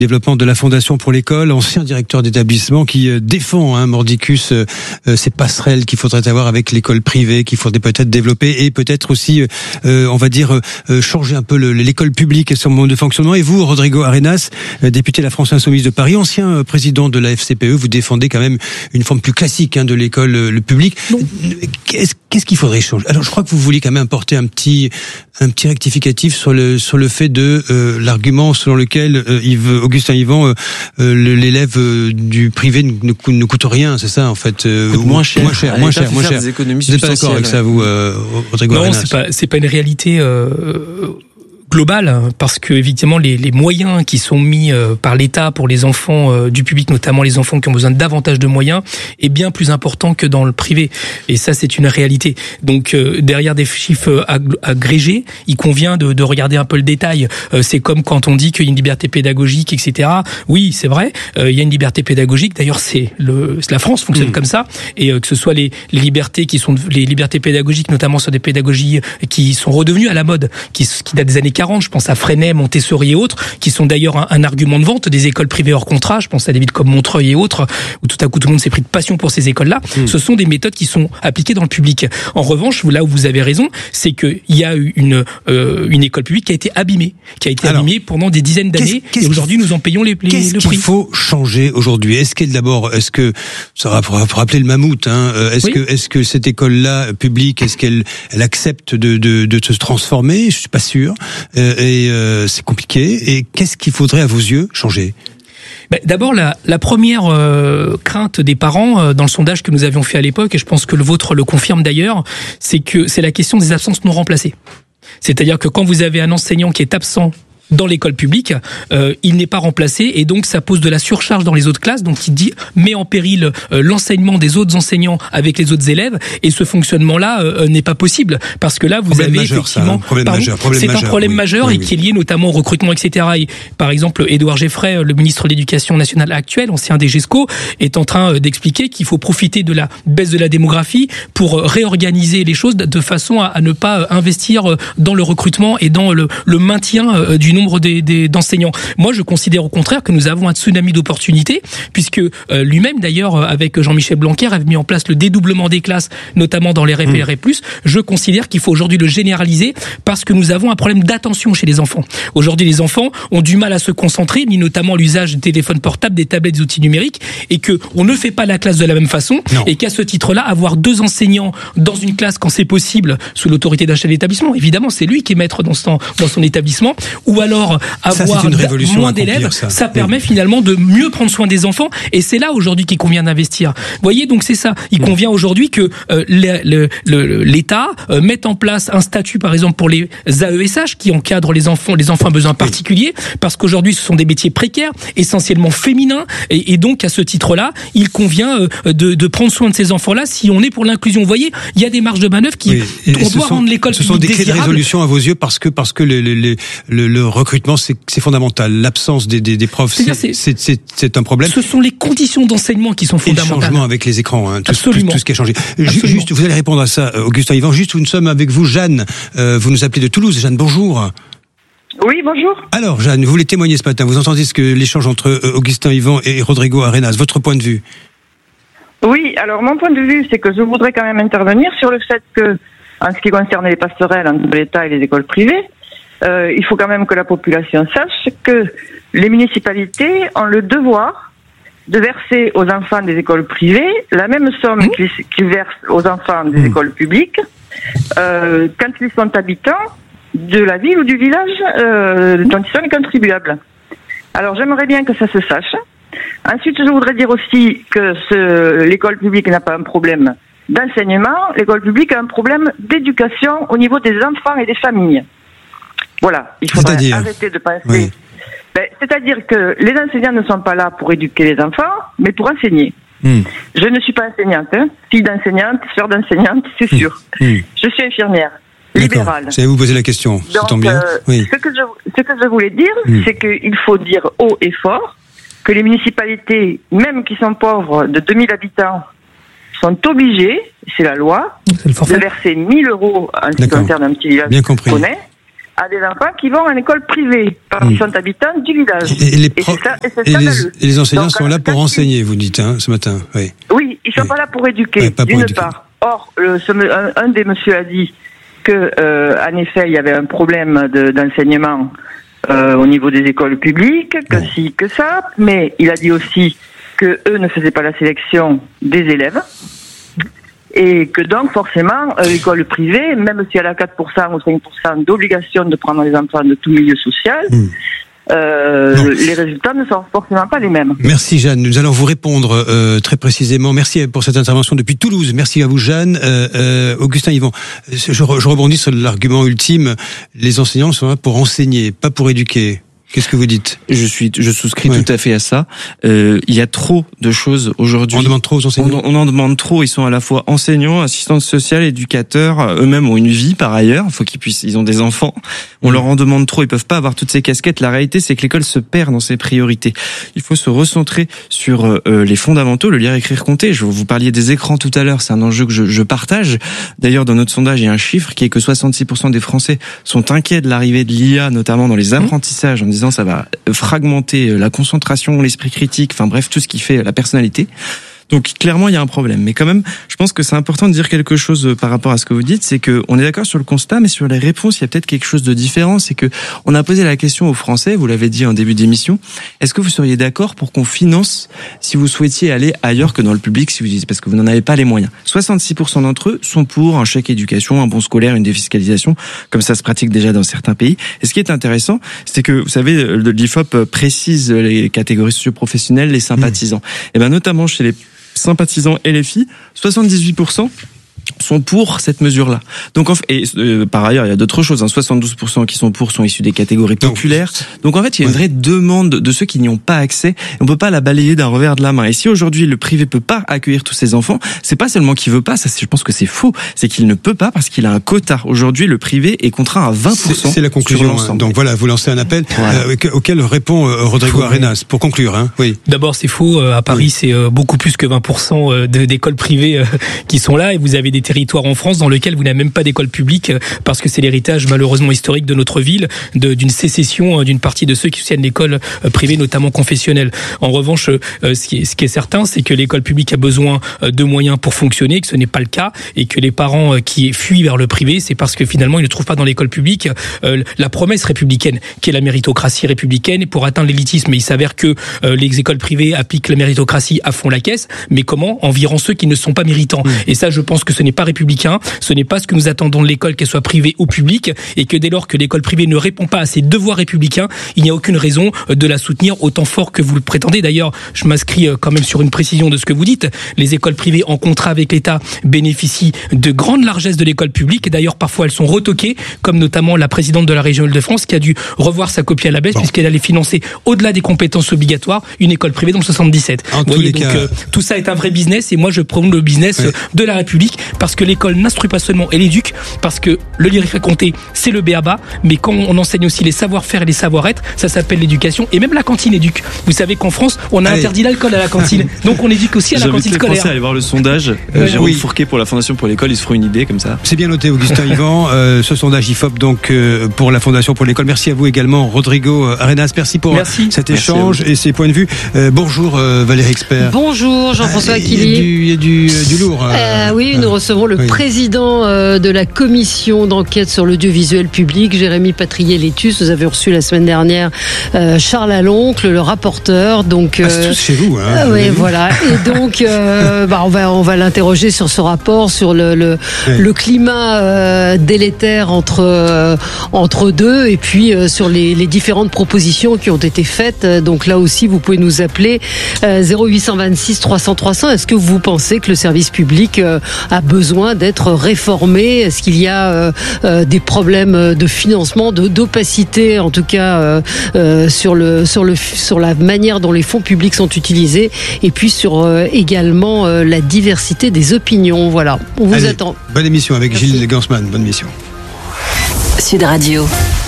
Développement de la Fondation pour l'école, ancien directeur d'établissement qui défend mordicus ces passerelles qu'il faudrait avoir avec l'école privée, qu'il faudrait peut-être développer et peut-être aussi, on va dire, changer un peu l'école publique et son mode de fonctionnement. Et vous, Rodrigo Arenas, député de la France Insoumise de Paris, ancien président de la FCPE, vous défendez quand même une forme plus classique de l'école le public. Qu'est-ce qu'il faudrait changer? Alors, je crois que vous vouliez quand même apporter un petit rectificatif sur le fait de l'argument selon lequel Augustin Yvan, l'élève du privé ne coûte rien, c'est ça en fait, moins cher. Des économies vous n'êtes pas d'accord avec ça, vous, Rodrigo Arenas? Non, c'est pas une réalité globale, parce que évidemment les moyens qui sont mis par l'État pour les enfants du public, notamment les enfants qui ont besoin davantage de moyens, est bien plus important que dans le privé. Et ça, c'est une réalité. Donc derrière des chiffres agrégés, il convient de regarder un peu le détail. C'est comme quand on dit qu'il y a une liberté pédagogique, etc. Oui, c'est vrai, il y a une liberté pédagogique. D'ailleurs, la France fonctionne comme ça. Et que ce soit les libertés qui sont les libertés pédagogiques, notamment sur des pédagogies qui sont redevenues à la mode, qui datent des années 40, je pense à Freinet, Montessori et autres, qui sont d'ailleurs un argument de vente des écoles privées hors contrat. Je pense à des villes comme Montreuil et autres, où tout à coup tout le monde s'est pris de passion pour ces écoles-là. Ce sont des méthodes qui sont appliquées dans le public. En revanche, là où vous avez raison, c'est qu'il y a eu une école publique qui a été abîmée, pendant des dizaines d'années, et aujourd'hui nous en payons le prix. Qu'est-ce qu'il faut changer aujourd'hui? Est-ce que ça va rappeler le mammouth, est-ce que cette école-là publique, est-ce qu'elle accepte de se transformer? Je suis pas sûr. C'est compliqué. Et qu'est-ce qu'il faudrait, à vos yeux, changer? D'abord, la première crainte des parents dans le sondage que nous avions fait à l'époque, et je pense que le vôtre le confirme d'ailleurs, c'est la question des absences non remplacées. C'est-à-dire que quand vous avez un enseignant qui est absent dans l'école publique, il n'est pas remplacé, et donc ça pose de la surcharge dans les autres classes, donc il met en péril l'enseignement des autres enseignants avec les autres élèves, et ce fonctionnement-là n'est pas possible, parce que là vous avez effectivement un problème majeur et qui est lié notamment au recrutement, etc. Et, par exemple, Édouard Geffray, le ministre de l'Éducation nationale actuel, ancien DGESCO, est en train d'expliquer qu'il faut profiter de la baisse de la démographie pour réorganiser les choses de façon à ne pas investir dans le recrutement et dans le maintien du nombre d'enseignants. Moi, je considère au contraire que nous avons un tsunami d'opportunités, puisque lui-même, d'ailleurs, avec Jean-Michel Blanquer, a mis en place le dédoublement des classes, notamment dans les REP et REP+. Je considère qu'il faut aujourd'hui le généraliser, parce que nous avons un problème d'attention chez les enfants. Aujourd'hui, les enfants ont du mal à se concentrer, ni notamment l'usage des téléphones portables, des tablettes, des outils numériques, et que on ne fait pas la classe de la même façon, et qu'à ce titre-là, avoir 2 enseignants dans une classe quand c'est possible, sous l'autorité d'un chef d'établissement, évidemment, c'est lui qui est maître dans son établissement, ou alors avoir moins d'élèves, ça permet finalement de mieux prendre soin des enfants, et c'est là aujourd'hui qu'il convient d'investir. Vous voyez, donc c'est ça. Il convient aujourd'hui que l'État mette en place un statut, par exemple, pour les AESH qui encadrent les enfants à besoins particuliers, parce qu'aujourd'hui ce sont des métiers précaires, essentiellement féminins, et donc à ce titre-là, il convient de prendre soin de ces enfants-là si on est pour l'inclusion. Vous voyez, il y a des marges de manœuvre on doit rendre l'école publique désirable. Ce sont des clés de résolution à vos yeux, parce que le recrutement, c'est fondamental. L'absence des profs, c'est un problème. Ce sont les conditions d'enseignement qui sont fondamentales. Et le changement avec les écrans, tout ce qui a changé. Absolument. Juste, vous allez répondre à ça, Augustin Yvan. Juste, nous sommes avec vous, Jeanne. Vous nous appelez de Toulouse. Jeanne, bonjour. Oui, bonjour. Alors, Jeanne, vous voulez témoigner ce matin. Vous entendez l'échange entre Augustin Yvan et Rodrigo Arenas. Votre point de vue? Oui, alors mon point de vue, c'est que je voudrais quand même intervenir sur le fait que, en ce qui concerne les passerelles entre l'État et les écoles privées, il faut quand même que la population sache que les municipalités ont le devoir de verser aux enfants des écoles privées la même somme qu'ils versent aux enfants des écoles publiques quand ils sont habitants de la ville ou du village dont ils sont les contribuables. Alors j'aimerais bien que ça se sache. Ensuite, je voudrais dire aussi que l'école publique n'a pas un problème d'enseignement, l'école publique a un problème d'éducation au niveau des enfants et des familles. Voilà, il faudrait arrêter de penser. Oui. C'est-à-dire que les enseignants ne sont pas là pour éduquer les enfants, mais pour enseigner. Je ne suis pas enseignante, fille d'enseignante, sœur d'enseignante, c'est sûr. Je suis infirmière, libérale. J'allais vous poser la question, ça tombe bien. Ce que je voulais dire, c'est qu'il faut dire haut et fort que les municipalités, même qui sont pauvres, de 2000 habitants, sont obligées, c'est la loi, de verser 1000 € en ce qui concerne un petit village qu'on connaît, à des enfants qui vont à l'école privée, parce qu'ils sont habitants du village. Et les enseignants sont là pour enseigner, vous dites, ce matin. Oui, ils sont pas là pour éduquer, d'une part. Or, un des messieurs a dit que, en effet, il y avait un problème d'enseignement au niveau des écoles publiques, que ça, mais il a dit aussi que eux ne faisaient pas la sélection des élèves. Et que donc, forcément, l'école privée, même si elle a 4% ou 5% d'obligation de prendre les enfants de tout milieu social, les résultats ne sont forcément pas les mêmes. Merci Jeanne, nous allons vous répondre très précisément. Merci pour cette intervention depuis Toulouse. Merci à vous Jeanne. Augustin Yvan, je rebondis sur l'argument ultime, les enseignants sont là pour enseigner, pas pour éduquer. Qu'est-ce que vous dites ? Je souscris tout à fait à ça. Il y a trop de choses aujourd'hui. On demande trop aux enseignants. On en demande trop. Ils sont à la fois enseignants, assistants sociaux, éducateurs. Eux-mêmes ont une vie par ailleurs. Il faut ils ont des enfants. On leur en demande trop. Ils peuvent pas avoir toutes ces casquettes. La réalité, c'est que l'école se perd dans ses priorités. Il faut se recentrer sur les fondamentaux, le lire, écrire, compter. Vous parliez des écrans tout à l'heure. C'est un enjeu que je partage. D'ailleurs, dans notre sondage, il y a un chiffre qui est que 66% des Français sont inquiets de l'arrivée de l'IA, notamment dans les apprentissages, en disant ça va fragmenter la concentration, l'esprit critique, enfin bref, tout ce qui fait la personnalité. Donc clairement, il y a un problème. Mais quand même, je pense que c'est important de dire quelque chose par rapport à ce que vous dites, c'est que on est d'accord sur le constat, mais sur les réponses, il y a peut-être quelque chose de différent. C'est que on a posé la question aux Français, vous l'avez dit en début d'émission, est-ce que vous seriez d'accord pour qu'on finance si vous souhaitiez aller ailleurs que dans le public, si vous dites, parce que vous n'en avez pas les moyens. 66% d'entre eux sont pour un chèque éducation, un bon scolaire, une défiscalisation, comme ça se pratique déjà dans certains pays. Et ce qui est intéressant, c'est que, vous savez, l'IFOP précise les catégories socio-professionnelles, les sympathisants. Et ben, notamment chez les sympathisants et les filles, 78% sont pour cette mesure-là. Donc, par ailleurs, il y a d'autres choses. 72% qui sont pour sont issus des catégories populaires. Donc, en fait, il y a une vraie demande de ceux qui n'y ont pas accès. On peut pas la balayer d'un revers de la main. Et si aujourd'hui le privé peut pas accueillir tous ces enfants, c'est pas seulement qu'il veut pas. Ça, je pense que c'est faux. C'est qu'il ne peut pas parce qu'il a un quota. Aujourd'hui, le privé est contraint à 20%. C'est la conclusion. Donc voilà, vous lancez un appel auquel répond Rodrigo Arenas. Pour conclure, oui. D'abord, c'est faux. À Paris, c'est beaucoup plus que 20% d'écoles privées qui sont là. Et vous avez des territoires en France dans lesquels vous n'avez même pas d'école publique parce que c'est l'héritage malheureusement historique de notre ville, d'une sécession d'une partie de ceux qui soutiennent l'école privée, notamment confessionnelle. En revanche, ce qui est certain, c'est que l'école publique a besoin de moyens pour fonctionner, que ce n'est pas le cas, et que les parents qui fuient vers le privé, c'est parce que finalement ils ne trouvent pas dans l'école publique la promesse républicaine, qui est la méritocratie républicaine, et pour atteindre l'élitisme. Il s'avère que les écoles privées appliquent la méritocratie à fond la caisse, mais comment ? En virant ceux qui ne sont pas méritants. Et ça, je pense que ce n'est pas républicain, ce n'est pas ce que nous attendons de l'école, qu'elle soit privée ou publique, et que dès lors que l'école privée ne répond pas à ses devoirs républicains, il n'y a aucune raison de la soutenir autant fort que vous le prétendez. D'ailleurs, je m'inscris quand même sur une précision de ce que vous dites. Les écoles privées en contrat avec l'État bénéficient de grandes largesses de l'école publique, et d'ailleurs parfois elles sont retoquées, comme notamment la présidente de la région Île-de-France qui a dû revoir sa copie à la baisse puisqu'elle allait financer, au-delà des compétences obligatoires, une école privée dans le 77. Vous voyez, donc tout ça est un vrai business, et moi je prône le business de la République, parce que l'école n'instruit pas seulement, elle éduque, parce que le lire et compter, c'est le b.a.-ba, mais quand on enseigne aussi les savoir-faire et les savoir-être, ça s'appelle l'éducation, et même la cantine éduque. Vous savez qu'en France, on a interdit l'alcool à la cantine, donc on éduque aussi à la cantine scolaire. J'invite les Français à aller voir le sondage. Jérôme Fourquet pour la Fondation pour l'école, ils se feront une idée comme ça. C'est bien noté, Augustin Yvan. Ce sondage IFOP donc pour la Fondation pour l'école. Merci à vous également, Rodrigo Arenas. Merci pour cet échange et ces points de vue. Bonjour Valérie Expert. Bonjour Jean-François Aquili. Il y a du lourd. Oui, nous recevons le président de la commission d'enquête sur l'audiovisuel public, Jérémy Patrier-Létus. Vous avez reçu la semaine dernière Charles Aloncle, le rapporteur. Donc, c'est tous chez vous. Oui, voilà. Et donc, on va l'interroger sur ce rapport, sur le climat délétère entre deux, et puis sur les différentes propositions qui ont été faites. Donc là aussi, vous pouvez nous appeler 0826 300 300. Est-ce que vous pensez que le service public a besoin d'être réformé? Est-ce qu'il y a des problèmes de financement, d'opacité, en tout cas sur la manière dont les fonds publics sont utilisés, et puis sur également la diversité des opinions. Voilà, on vous attend. Bonne émission avec Gilles Gansman. Bonne émission. Sud Radio.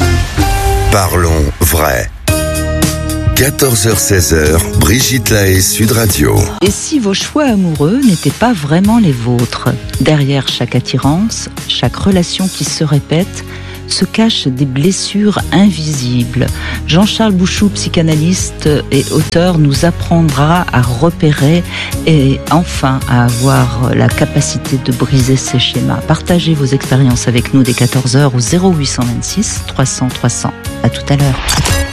Parlons vrai. 14h-16h, Brigitte Lahaie, Sud Radio. Et si vos choix amoureux n'étaient pas vraiment les vôtres? Derrière chaque attirance, chaque relation qui se répète, se cachent des blessures invisibles. Jean-Charles Bouchou, psychanalyste et auteur, nous apprendra à repérer et enfin à avoir la capacité de briser ces schémas. Partagez vos expériences avec nous dès 14h au 0826 300 300. À tout à l'heure.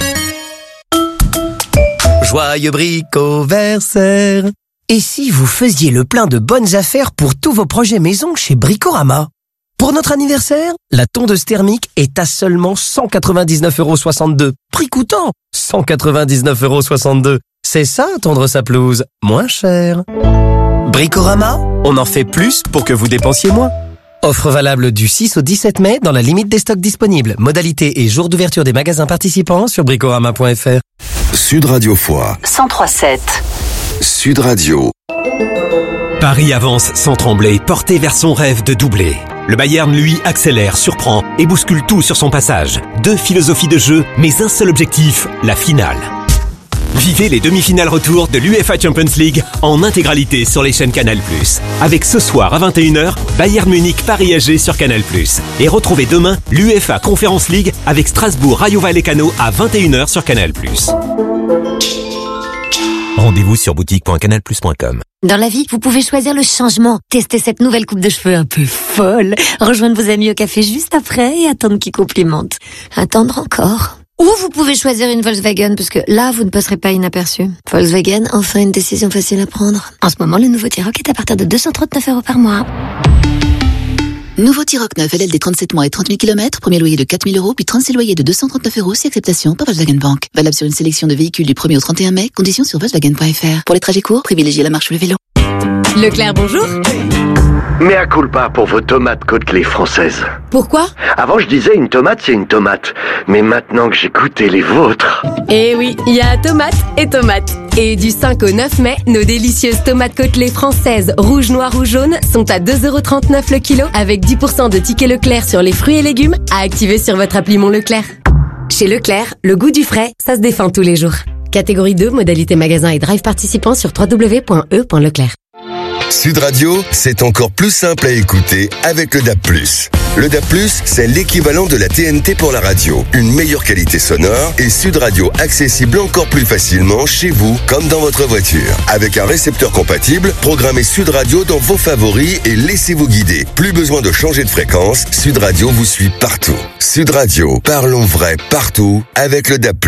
Joyeux bricoversaire. Et si vous faisiez le plein de bonnes affaires pour tous vos projets maison chez Bricorama? Pour notre anniversaire, la tondeuse thermique est à seulement 199,62 €. Prix coûtant 199,62 €. C'est ça, tondre sa pelouse, moins cher. Bricorama, on en fait plus pour que vous dépensiez moins. Offre valable du 6 au 17 mai dans la limite des stocks disponibles. Modalité et jour d'ouverture des magasins participants sur bricorama.fr. Sud Radio Foix 103.7. Sud Radio. Paris avance sans trembler, porté vers son rêve de doubler. Le Bayern, lui, accélère, surprend et bouscule tout sur son passage. 2 philosophies de jeu, mais un seul objectif, la finale. Vivez les demi-finales retour de l'UEFA Champions League en intégralité sur les chaînes Canal+. Avec ce soir à 21h, Bayern Munich Paris AG sur Canal+. Et retrouvez demain l'UEFA Conference League avec Strasbourg Rayo Vallecano à 21h sur Canal+. Rendez-vous sur boutique.canalplus.com. Dans la vie, vous pouvez choisir le changement. Tester cette nouvelle coupe de cheveux un peu folle. Rejoindre vos amis au café juste après et attendre qu'ils complimentent. Attendre encore. Ou vous pouvez choisir une Volkswagen, parce que là, vous ne passerez pas inaperçu. Volkswagen, enfin une décision facile à prendre. En ce moment, le nouveau T-Roc est à partir de 239 € par mois. Nouveau T-Roc 9 LLD 37 mois et 30 000 km, premier loyer de 4 000 €, puis 36 loyers de 239 € si acceptation par Volkswagen Bank. Valable sur une sélection de véhicules du 1er au 31 mai, conditions sur Volkswagen.fr. Pour les trajets courts, privilégiez la marche ou le vélo. Leclerc, bonjour. Mea culpa pour vos tomates côtelées françaises. Pourquoi? Avant, je disais une tomate, c'est une tomate. Mais maintenant que j'ai goûté les vôtres... Eh oui, il y a tomates et tomates. Et du 5 au 9 mai, nos délicieuses tomates côtelées françaises, rouge, noir ou jaune, sont à 2,39 € le kilo, avec 10% de tickets Leclerc sur les fruits et légumes, à activer sur votre appli Mon Leclerc. Chez Leclerc, le goût du frais, ça se défend tous les jours. Catégorie 2, modalité magasin et drive participant sur www.e.leclerc. Sud Radio, c'est encore plus simple à écouter avec le DAB+. Le DAB+, c'est l'équivalent de la TNT pour la radio. Une meilleure qualité sonore et Sud Radio accessible encore plus facilement chez vous comme dans votre voiture. Avec un récepteur compatible, programmez Sud Radio dans vos favoris et laissez-vous guider. Plus besoin de changer de fréquence, Sud Radio vous suit partout. Sud Radio, parlons vrai partout avec le DAB+.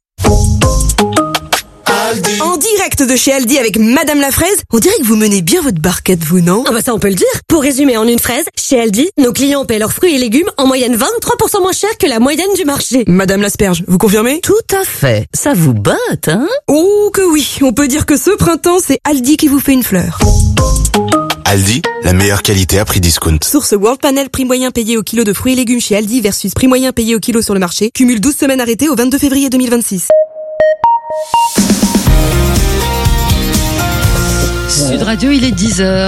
En direct de chez Aldi avec Madame la Fraise, on dirait que vous menez bien votre barquette, vous, non? Ah bah ça on peut le dire. Pour résumer en une phrase, chez Aldi, nos clients paient leurs fruits et légumes en moyenne 23% moins cher que la moyenne du marché. Madame l'asperge, vous confirmez? Tout à fait. Ça vous botte, hein? Oh que oui, on peut dire que ce printemps, c'est Aldi qui vous fait une fleur. Aldi, la meilleure qualité à prix discount. Source World Panel, prix moyen payé au kilo de fruits et légumes chez Aldi versus prix moyen payé au kilo sur le marché. Cumule 12 semaines arrêtées au 22 février 2026. Sud Radio, il est 10h.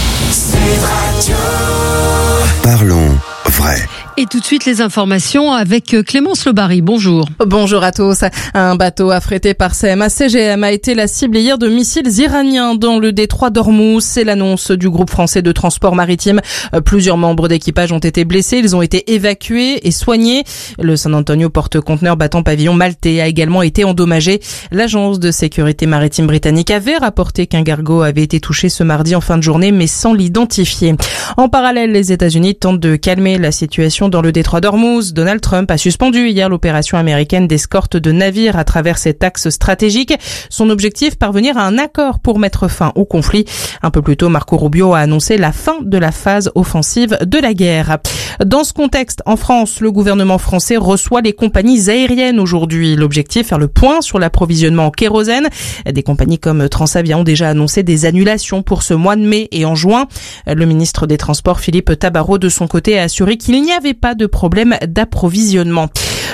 Parlons vrai. Et tout de suite, les informations avec Clémence Lebary. Bonjour. Bonjour à tous. Un bateau affrété par CMA-CGM a été la cible hier de missiles iraniens dans le détroit d'Ormuz. C'est l'annonce du groupe français de transport maritime. Plusieurs membres d'équipage ont été blessés. Ils ont été évacués et soignés. Le San Antonio porte-conteneur battant pavillon maltais a également été endommagé. L'agence de sécurité maritime britannique avait rapporté qu'un cargo avait été touché ce mardi en fin de journée, mais sans l'identifier. En parallèle, les États-Unis tentent de calmer la situation dans le détroit d'Ormuz. Donald Trump a suspendu hier l'opération américaine d'escorte de navires à travers cet axe stratégique. Son objectif, parvenir à un accord pour mettre fin au conflit. Un peu plus tôt, Marco Rubio a annoncé la fin de la phase offensive de la guerre. Dans ce contexte, en France, le gouvernement français reçoit les compagnies aériennes aujourd'hui. L'objectif, faire le point sur l'approvisionnement en kérosène. Des compagnies comme Transavia ont déjà annoncé des annulations pour ce mois de mai et en juin. Le ministre des Transports, Philippe Tabarot, de son côté, a assuré qu'il n'y avait pas de problème d'approvisionnement.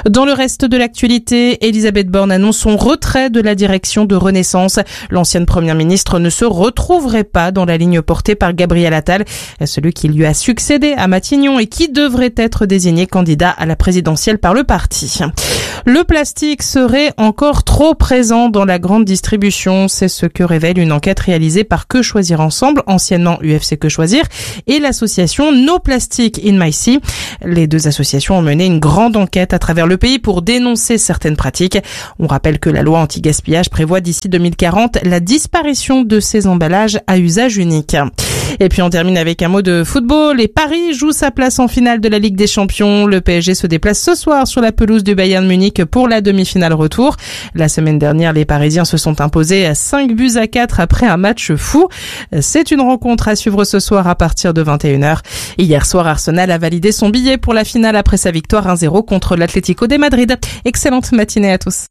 Dans le reste de l'actualité, Elisabeth Borne annonce son retrait de la direction de Renaissance. L'ancienne première ministre ne se retrouverait pas dans la ligne portée par Gabriel Attal, celui qui lui a succédé à Matignon et qui devrait être désigné candidat à la présidentielle par le parti. Le plastique serait encore trop présent dans la grande distribution. C'est ce que révèle une enquête réalisée par Que Choisir Ensemble, anciennement UFC Que Choisir, et l'association No Plastic in My Sea. Les deux associations ont mené une grande enquête à travers le pays pour dénoncer certaines pratiques. On rappelle que la loi anti-gaspillage prévoit d'ici 2040 la disparition de ces emballages à usage unique. Et puis on termine avec un mot de football. Et Paris joue sa place en finale de la Ligue des Champions. Le PSG se déplace ce soir sur la pelouse du Bayern Munich pour la demi-finale retour. La semaine dernière, les Parisiens se sont imposés à 5-4 après un match fou. C'est une rencontre à suivre ce soir à partir de 21h. Hier soir, Arsenal a validé son billet pour la finale après sa victoire 1-0 contre l'Atlético de Madrid. Excellente matinée à tous.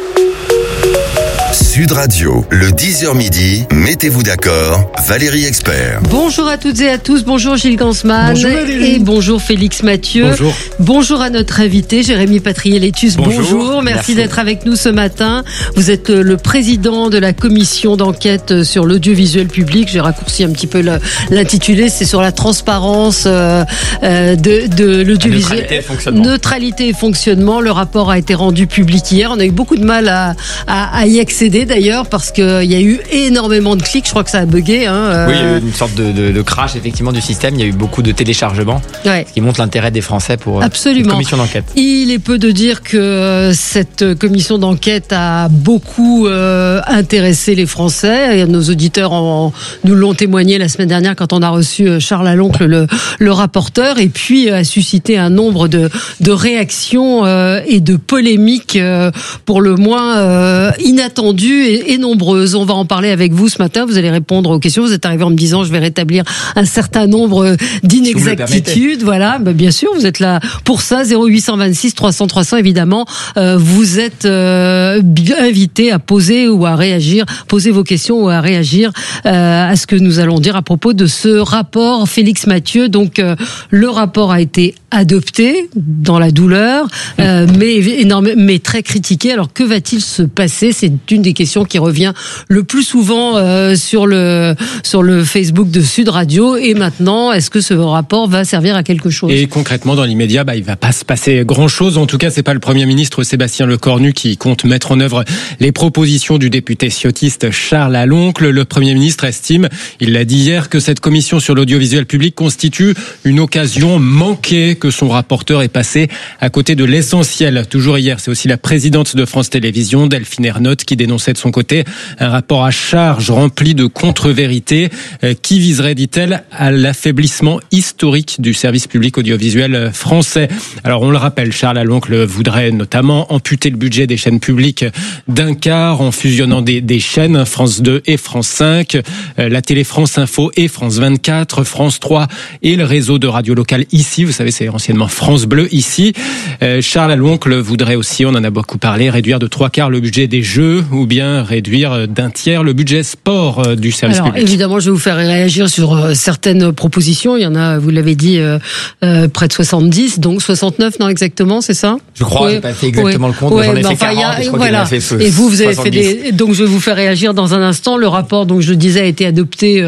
Sud Radio, le 10h midi, mettez-vous d'accord, Valérie Expert. Bonjour à toutes et à tous, bonjour Gilles Gansman et bonjour Félix Mathieu. Bonjour. Bonjour à notre invité Jérémy Patrier-Létus. Bonjour, merci d'être avec nous ce matin. Vous êtes le président de la commission d'enquête sur l'audiovisuel public. J'ai raccourci un petit peu l'intitulé, c'est sur la transparence de l'audiovisuel. Neutralité et fonctionnement. Le rapport a été rendu public hier. On a eu beaucoup de mal à y accéder d'ailleurs parce qu'il y a eu énormément de clics. Je crois que ça a bugué. Oui, il y a eu une sorte de crash effectivement du système. Il y a eu beaucoup de téléchargements, ce qui montre l'intérêt des Français pour une commission d'enquête. Il est peu de dire que cette commission d'enquête a beaucoup intéressé les Français. Et nos auditeurs nous l'ont témoigné la semaine dernière quand on a reçu Charles Aloncle, le rapporteur, et puis a suscité un nombre de réactions et de polémiques pour le moins inattendues et nombreuses. On va en parler avec vous ce matin. Vous allez répondre aux questions. Vous êtes arrivé en me disant je vais rétablir un certain nombre d'inexactitudes. Voilà, bien sûr, vous êtes là pour ça. 0826 300 300 évidemment. Vous êtes invité à poser ou à réagir, poser vos questions ou à réagir à ce que nous allons dire à propos de ce rapport. Félix Mathieu, donc le rapport a été adopté dans la douleur, mais très critiqué. Alors que va-t-il se passer? C'est une des questions qui revient le plus souvent sur le Facebook de Sud Radio. Et maintenant, est-ce que ce rapport va servir à quelque chose? Et concrètement, dans l'immédiat, il va pas se passer grand-chose. En tout cas, c'est pas le Premier ministre Sébastien Lecornu qui compte mettre en œuvre les propositions du député ciotiste Charles Aloncle. Le Premier ministre estime, il l'a dit hier, que cette commission sur l'audiovisuel public constitue une occasion manquée, que son rapporteur est passé à côté de l'essentiel. Toujours hier, c'est aussi la présidente de France Télévisions, Delphine Ernotte, qui dénonçait de son côté un rapport à charge rempli de contre-vérités qui viserait, dit-elle, à l'affaiblissement historique du service public audiovisuel français. Alors on le rappelle, Charles Aloncle voudrait notamment amputer le budget des chaînes publiques d'un quart en fusionnant des chaînes, France 2 et France 5, la télé France Info et France 24, France 3 et le réseau de radio locale ici, vous savez c'est anciennement France Bleu ici. Charles Aloncle voudrait aussi, on en a beaucoup parlé, réduire de 3/4 le budget des jeux ou bien réduire d'1/3 le budget sport du service public. Alors évidemment, je vais vous faire réagir sur certaines propositions. Il y en a, vous l'avez dit, près de 70, donc 69, non exactement, c'est ça? Je crois, j'ai pas fait exactement le compte, j'en ai fait 40, je crois qu'il en a fait et vous avez 70. fait donc je vais vous faire réagir dans un instant. Le rapport, donc je disais, a été adopté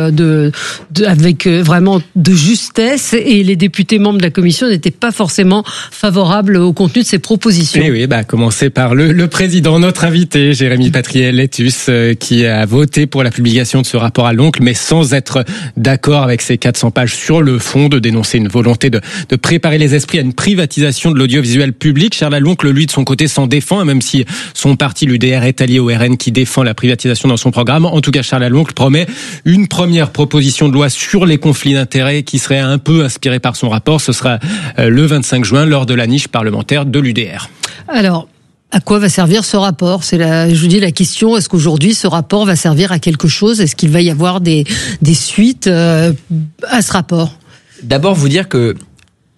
avec vraiment de justesse et les députés membres de la commission n'étaient pas forcément favorables au contenu de ces propositions. Et oui, commencer par le président, notre invité, Jérémy Patrier-Létus, qui a voté pour la publication de ce rapport à l'oncle, mais sans être d'accord avec ces 400 pages sur le fond, de dénoncer une volonté de préparer les esprits à une privatisation de l'audiovisuel public. Charles Aloncle, lui, de son côté, s'en défend, même si son parti, l'UDR, est allié au RN qui défend la privatisation dans son programme. En tout cas, Charles Aloncle promet une première proposition de loi sur les conflits d'intérêts qui serait un peu inspirée par son rapport. Ce sera le 25 juin, lors de la niche parlementaire de l'UDR. Alors, à quoi va servir ce rapport? Je vous dis la question, est-ce qu'aujourd'hui ce rapport va servir à quelque chose? Est-ce qu'il va y avoir des suites à ce rapport? D'abord, vous dire que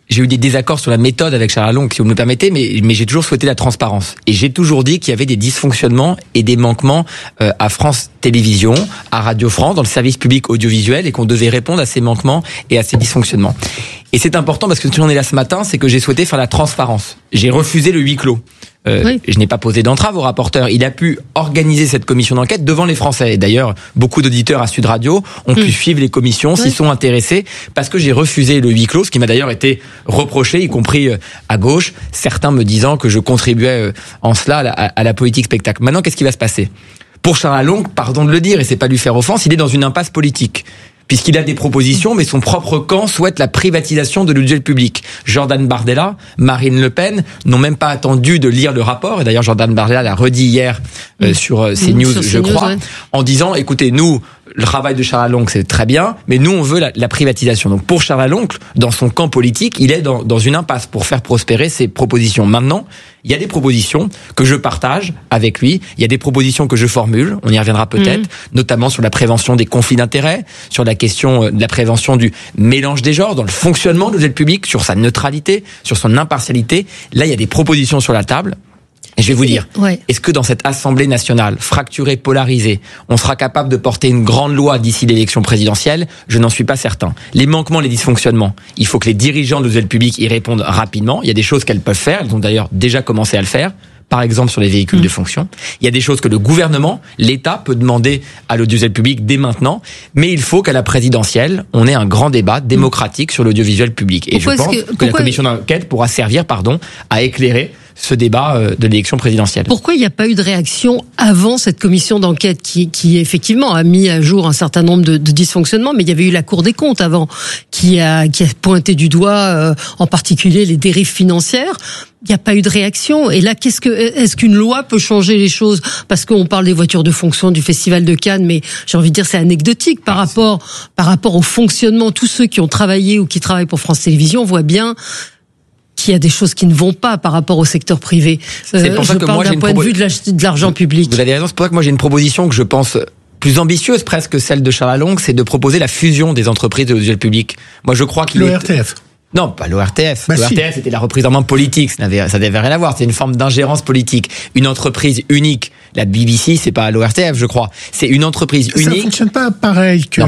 j'ai eu des désaccords sur la méthode avec Charles Lalonde, si vous me le permettez, mais j'ai toujours souhaité la transparence. Et j'ai toujours dit qu'il y avait des dysfonctionnements et des manquements à France Télévisions, à Radio France, dans le service public audiovisuel, et qu'on devait répondre à ces manquements et à ces dysfonctionnements. Et c'est important parce que si on est là ce matin, c'est que j'ai souhaité faire la transparence. J'ai refusé le huis clos. Je n'ai pas posé d'entrave au rapporteur. Il a pu organiser cette commission d'enquête devant les Français. Et d'ailleurs, beaucoup d'auditeurs à Sud Radio ont pu suivre les commissions, s'y sont intéressés, parce que j'ai refusé le huis clos, ce qui m'a d'ailleurs été reproché, y compris à gauche, certains me disant que je contribuais en cela à la politique spectacle. Maintenant, qu'est-ce qui va se passer ? Pour Charles Lalonde, pardon de le dire, et c'est pas lui faire offense, il est dans une impasse politique. Puisqu'il a des propositions, mais son propre camp souhaite la privatisation de l'audiovisuel public. Jordan Bardella, Marine Le Pen n'ont même pas attendu de lire le rapport, et d'ailleurs Jordan Bardella l'a redit hier sur CNews, je crois, en disant, écoutez, nous, le travail de Charles Lalonde, c'est très bien, mais nous, on veut la privatisation. Donc pour Charles Lalonde, dans son camp politique, il est dans une impasse pour faire prospérer ses propositions. Maintenant, il y a des propositions que je partage avec lui, il y a des propositions que je formule, on y reviendra peut-être, notamment sur la prévention des conflits d'intérêts, sur la question de la prévention du mélange des genres, dans le fonctionnement de l'audiovisuel public, sur sa neutralité, sur son impartialité. Là, il y a des propositions sur la table. Et je vais vous dire, est-ce que dans cette Assemblée nationale, fracturée, polarisée, on sera capable de porter une grande loi d'ici l'élection présidentielle ? Je n'en suis pas certain. Les manquements, les dysfonctionnements, il faut que les dirigeants de l'audiovisuel public y répondent rapidement. Il y a des choses qu'elles peuvent faire, elles ont d'ailleurs déjà commencé à le faire. Par exemple sur les véhicules de fonction. Il y a des choses que le gouvernement, l'État peut demander à l'audiovisuel public dès maintenant, mais il faut qu'à la présidentielle, on ait un grand débat démocratique sur l'audiovisuel public. Et je pense que la commission d'enquête pourra servir, à éclairer ce débat de l'élection présidentielle. Pourquoi il n'y a pas eu de réaction avant cette commission d'enquête qui effectivement a mis à jour un certain nombre de dysfonctionnements, mais il y avait eu la Cour des comptes avant qui a pointé du doigt en particulier les dérives financières. Il n'y a pas eu de réaction. Et là, est-ce qu'une loi peut changer les choses ? Parce qu'on parle des voitures de fonction du Festival de Cannes, mais j'ai envie de dire c'est anecdotique par rapport au fonctionnement. Tous ceux qui ont travaillé ou qui travaillent pour France Télévisions voient bien qu'il y a des choses qui ne vont pas par rapport au secteur privé. C'est pour ça que moi, d'un point de vue de l'argent public. Vous avez raison, c'est pour ça que moi j'ai une proposition que je pense plus ambitieuse presque que celle de Charles Lalonde, c'est de proposer la fusion des entreprises de l'audiovisuel public. Moi je crois qu'il l'ORTF. Non, pas l'ORTF. L'ORTF, c'était la reprise en main politique. Ça n'avait rien à voir. C'est une forme d'ingérence politique. Une entreprise unique. La BBC, c'est pas l'ORTF, je crois. C'est une entreprise unique. Ça fonctionne pas pareil que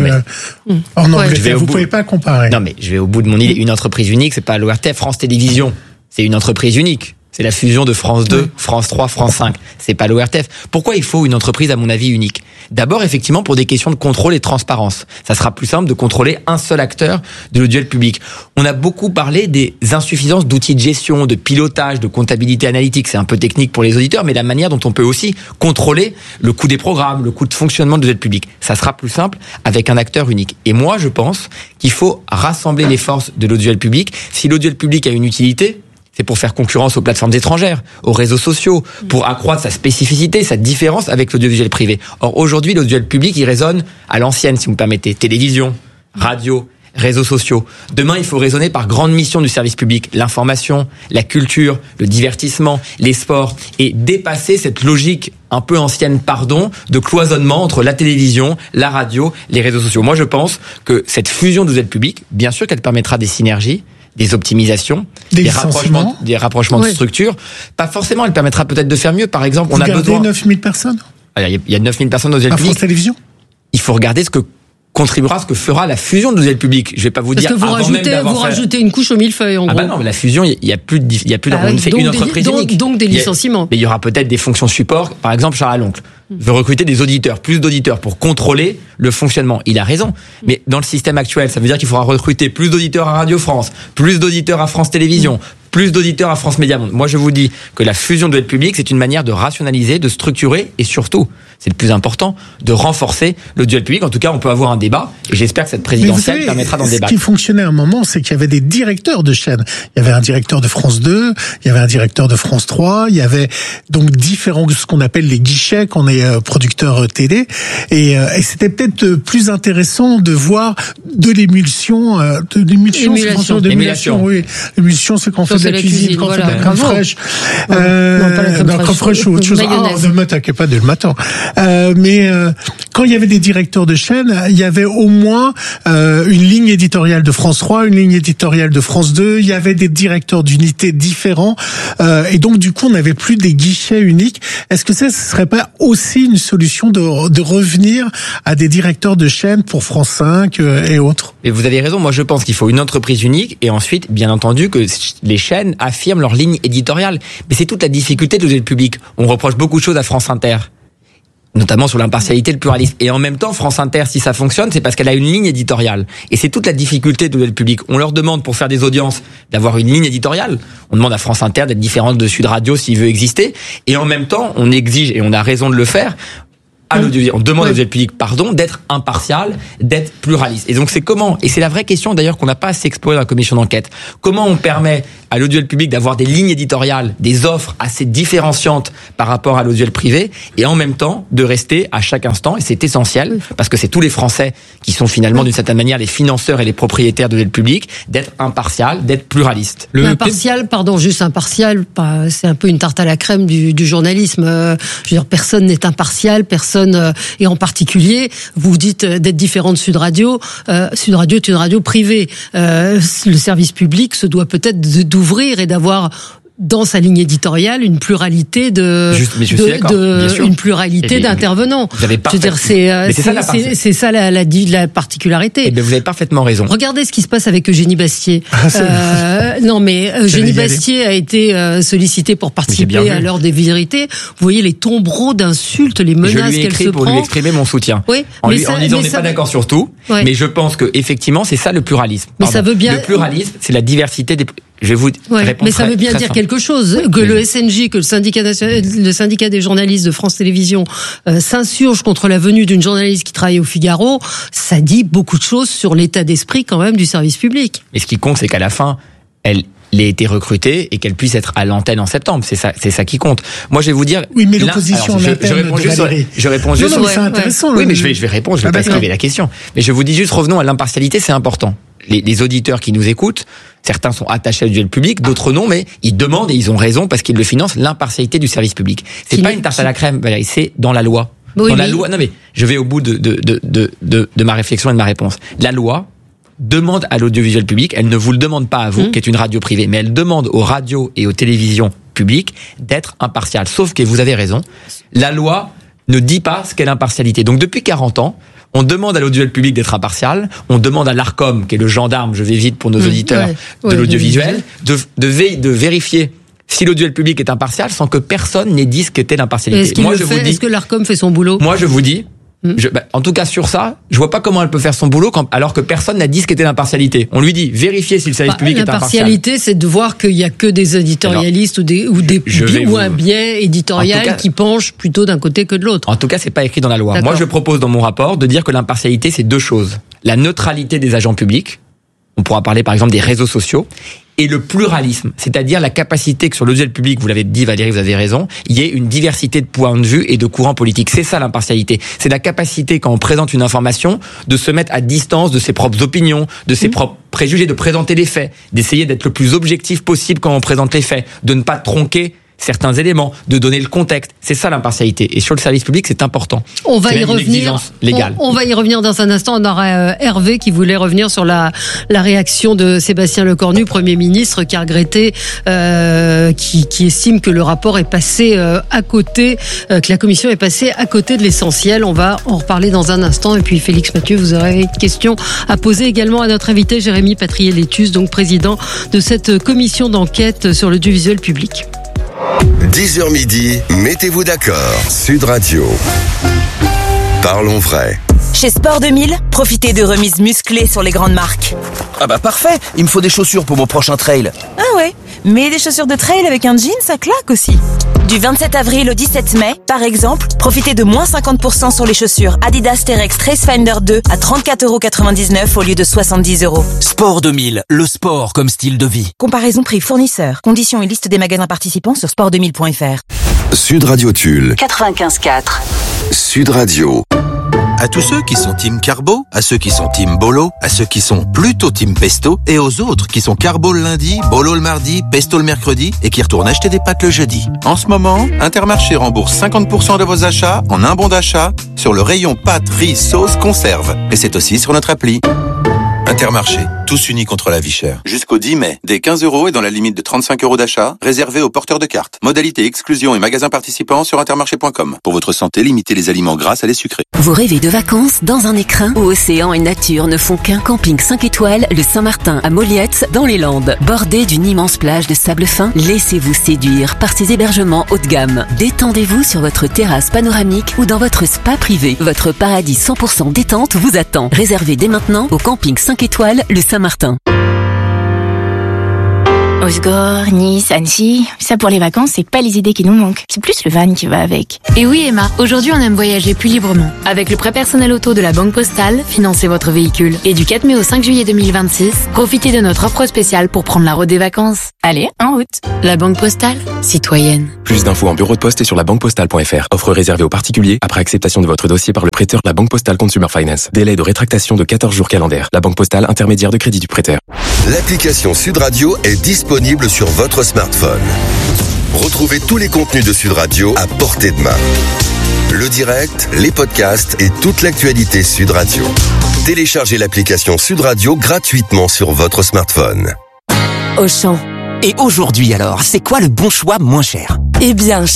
en Angleterre. Vous pouvez pas comparer. Non, mais je vais au bout de mon idée. Une entreprise unique, c'est pas l'ORTF. France Télévisions, c'est une entreprise unique. C'est la fusion de France 2, France 3, France 5. C'est pas l'ORTF. Pourquoi il faut une entreprise, à mon avis, unique ? D'abord, effectivement, pour des questions de contrôle et de transparence. Ça sera plus simple de contrôler un seul acteur de l'audiovisuel public. On a beaucoup parlé des insuffisances d'outils de gestion, de pilotage, de comptabilité analytique. C'est un peu technique pour les auditeurs, mais la manière dont on peut aussi contrôler le coût des programmes, le coût de fonctionnement de l'audiovisuel public. Ça sera plus simple avec un acteur unique. Et moi, je pense qu'il faut rassembler les forces de l'audiovisuel public. Si l'audiovisuel public a une utilité, c'est pour faire concurrence aux plateformes étrangères, aux réseaux sociaux, pour accroître sa spécificité, sa différence avec l'audiovisuel privé. Or, aujourd'hui, l'audiovisuel public, il résonne à l'ancienne, si vous me permettez. Télévision, radio, réseaux sociaux. Demain, il faut raisonner par grandes missions du service public. L'information, la culture, le divertissement, les sports. Et dépasser cette logique un peu ancienne, de cloisonnement entre la télévision, la radio, les réseaux sociaux. Moi, je pense que cette fusion de l'audiovisuel public, bien sûr qu'elle permettra des synergies, des optimisations, des rapprochements de structures. Pas forcément, elle permettra peut-être de faire mieux. Par exemple, on a besoin... 9000 personnes. Il y a 9000 personnes dans l'audiovisuel public. France Télévisions. Il faut regarder ce que fera la fusion de l'audiovisuel public. Je vais pas vous dire avant même d'avoir fait... rajoutez une couche au millefeuille, en gros. Non, mais la fusion, il y a plus on fait une entreprise unique. Donc des licenciements. Mais il y aura peut-être des fonctions support. Par exemple, Charles Lalonde veut recruter des auditeurs, plus d'auditeurs pour contrôler le fonctionnement. Il a raison. Mais dans le système actuel, ça veut dire qu'il faudra recruter plus d'auditeurs à Radio France, plus d'auditeurs à France Télévisions, plus d'auditeurs à France Média Monde. Moi, je vous dis que la fusion de l'aide publique, c'est une manière de rationaliser, de structurer et surtout, c'est le plus important, de renforcer l'audiovisuel public. En tout cas, on peut avoir un débat et j'espère que cette présidentielle permettra d'en débattre. Ce qui fonctionnait à un moment, c'est qu'il y avait des directeurs de chaînes. Il y avait un directeur de France 2, il y avait un directeur de France 3, il y avait donc différents, ce qu'on appelle les guichets quand on est producteur télé. Et c'était peut-être plus intéressant de voir de l'émulsion, oui. L'émulsion, c'est quand on fait de la cuisine, quand on fait de la crème fraîche. Non, pas la crème fraîche ou autre chose. Ne m'attaquez pas dès le matin. Mais quand il y avait des directeurs de chaîne, il y avait au moins une ligne éditoriale de France 3, une ligne éditoriale de France 2, il y avait des directeurs d'unités différents, et donc du coup on n'avait plus des guichets uniques. Est-ce que ce serait pas aussi une solution de revenir à des directeurs de chaîne pour France 5 et autres? Mais vous avez raison, moi je pense qu'il faut une entreprise unique et ensuite, bien entendu, que les chaînes affirment leur ligne éditoriale. Mais c'est toute la difficulté de le public. On reproche beaucoup de choses à France Inter, notamment sur l'impartialité et le pluralisme. Et en même temps, France Inter, si ça fonctionne, c'est parce qu'elle a une ligne éditoriale. Et c'est toute la difficulté de le public. On leur demande, pour faire des audiences, d'avoir une ligne éditoriale. On demande à France Inter d'être différente de Sud Radio s'il veut exister. Et en même temps, on exige, et on a raison de le faire, on demande à l'audiovisuel public, d'être impartial, d'être pluraliste. Et donc c'est comment, et c'est la vraie question d'ailleurs qu'on n'a pas assez explorée dans la commission d'enquête, comment on permet à l'audiovisuel public d'avoir des lignes éditoriales, des offres assez différenciantes par rapport à l'audiovisuel privé, et en même temps de rester à chaque instant, et c'est essentiel, parce que c'est tous les Français qui sont finalement d'une certaine manière les financeurs et les propriétaires de l'audiovisuel public, d'être impartial, d'être pluraliste. Impartial, c'est un peu une tarte à la crème du journalisme. Je veux dire, personne n'est impartial, personne, et en particulier, vous dites d'être différent de Sud Radio. Sud Radio est une radio privée. Le service public se doit peut-être d'ouvrir et d'avoir dans sa ligne éditoriale une pluralité une pluralité d'intervenants. Vous avez c'est ça la particularité. Et bien vous avez parfaitement raison. Regardez ce qui se passe avec Eugénie Bastier. Eugénie Bastier a été sollicitée pour participer à l'heure des vérités. Vous voyez les tombereaux d'insultes, les menaces qu'elle se prend. Pour lui exprimer mon soutien. Oui, en disant on n'est pas d'accord sur tout, mais je pense que effectivement c'est ça le pluralisme. Mais ça veut bien. Le pluralisme, c'est la diversité des. Je vais vous répondre. Mais ça veut bien dire quelque chose. Que le SNJ, que le syndicat des journalistes de France Télévisions s'insurge contre la venue d'une journaliste qui travaille au Figaro, ça dit beaucoup de choses sur l'état d'esprit quand même du service public. Et ce qui compte, c'est qu'à la fin, elle ait été recrutée et qu'elle puisse être à l'antenne en septembre. C'est ça qui compte. Moi, je vais vous dire. Oui, mais l'opposition en interne. Je réponds juste. Non, c'est intéressant. Oui, mais je vais répondre. Je vais pas esquiver la question. Mais je vous dis juste, revenons à l'impartialité, c'est important. Les auditeurs qui nous écoutent, certains sont attachés à l'audiovisuel public, d'autres non, mais ils demandent et ils ont raison parce qu'ils le financent, l'impartialité du service public. C'est pas une tarte à la crème, Valérie, c'est dans la loi. Oui, la loi. Non mais je vais au bout de ma réflexion et de ma réponse. La loi demande à l'audiovisuel public, elle ne vous le demande pas à vous, qui est une radio privée, mais elle demande aux radios et aux télévisions publiques d'être impartiales. Sauf que vous avez raison, la loi ne dit pas ce qu'est l'impartialité. Donc depuis 40 ans, on demande à l'audiovisuel public d'être impartial, on demande à l'Arcom, qui est le gendarme, je vais vite pour nos auditeurs, de l'audiovisuel, de vérifier si l'audiovisuel public est impartial sans que personne n'ait dit ce qu'était l'impartialité. Est-ce que l'Arcom fait son boulot? Moi, je vous dis, en tout cas sur ça, je vois pas comment elle peut faire son boulot alors que personne n'a dit ce qu'était l'impartialité. On lui dit vérifiez si le service public est impartial. L'impartialité, c'est de voir qu'il y a que des éditorialistes ou un biais éditorial qui penche plutôt d'un côté que de l'autre. En tout cas, c'est pas écrit dans la loi. D'accord. Moi, je propose dans mon rapport de dire que l'impartialité, c'est deux choses. La neutralité des agents publics. On pourra parler par exemple des réseaux sociaux. Et le pluralisme, c'est-à-dire la capacité que sur l'audiovisuel public, vous l'avez dit Valérie, vous avez raison, il y ait une diversité de points de vue et de courants politiques. C'est ça l'impartialité. C'est la capacité, quand on présente une information, de se mettre à distance de ses propres opinions, de ses propres préjugés, de présenter les faits, d'essayer d'être le plus objectif possible quand on présente les faits, de ne pas tronquer certains éléments, de donner le contexte. C'est ça l'impartialité. Et sur le service public, c'est important. On va y revenir. On va y revenir dans un instant. On aura Hervé qui voulait revenir sur la réaction de Sébastien Lecornu, Premier ministre, qui a regretté, qui estime que le rapport est passé à côté, que la commission est passée à côté de l'essentiel. On va en reparler dans un instant. Et puis Félix Mathieu, vous aurez une question à poser également à notre invité Jérémy Patrier-Létus, donc président de cette commission d'enquête sur l'audiovisuel public. 10h midi, mettez-vous d'accord. Sud Radio. Parlons vrai. Chez Sport 2000, profitez de remises musclées sur les grandes marques. Ah bah parfait, il me faut des chaussures pour mon prochain trail. Ah ouais, mais des chaussures de trail avec un jean, ça claque aussi. Du 27 avril au 17 mai, par exemple, profitez de moins 50% sur les chaussures Adidas Terex Tracefinder 2 à 34,99€ au lieu de 70€. Sport 2000, le sport comme style de vie. Comparaison prix fournisseur. Conditions et liste des magasins participants sur sport2000.fr. Sud Radio Tulle. 95.4. Sud Radio. À tous ceux qui sont team carbo, à ceux qui sont team bolo, à ceux qui sont plutôt team pesto, et aux autres qui sont carbo le lundi, bolo le mardi, pesto le mercredi, et qui retournent acheter des pâtes le jeudi. En ce moment, Intermarché rembourse 50% de vos achats en un bon d'achat sur le rayon pâtes, riz, sauce, conserve. Et c'est aussi sur notre appli. Intermarché, tous unis contre la vie chère. Jusqu'au 10 mai, des 15 € et dans la limite de 35 € d'achat, réservés aux porteurs de cartes. Modalité exclusion et magasins participants sur intermarché.com. Pour votre santé, limitez les aliments gras à les sucrés. Vous rêvez de vacances dans un écrin où océan et nature ne font qu'un camping 5 étoiles, le Saint-Martin à Moliette, dans les Landes. Bordé d'une immense plage de sable fin, laissez-vous séduire par ces hébergements haut de gamme. Détendez-vous sur votre terrasse panoramique ou dans votre spa privé. Votre paradis 100% détente vous attend. Réservez dès maintenant au camping 5 étoiles, le Saint-Martin. Osgore, Nice, Annecy, ça pour les vacances, c'est pas les idées qui nous manquent. C'est plus le van qui va avec. Et oui Emma, aujourd'hui on aime voyager plus librement. Avec le prêt personnel auto de la Banque Postale, financez votre véhicule. Et du 4 mai au 5 juillet 2026, profitez de notre offre spéciale pour prendre la route des vacances. Allez, en route. La Banque Postale, citoyenne. Plus d'infos en bureau de poste et sur labanquepostale.fr. Offre réservée aux particuliers après acceptation de votre dossier par le prêteur de la Banque Postale Consumer Finance. Délai de rétractation de 14 jours calendaires. La Banque Postale, intermédiaire de crédit du prêteur. L'application Sud Radio est disponible sur votre smartphone. Retrouvez tous les contenus de Sud Radio à portée de main. Le direct, les podcasts et toute l'actualité Sud Radio. Téléchargez l'application Sud Radio gratuitement sur votre smartphone. Auchan. Et aujourd'hui alors, c'est quoi le bon choix moins cher ? Eh bien,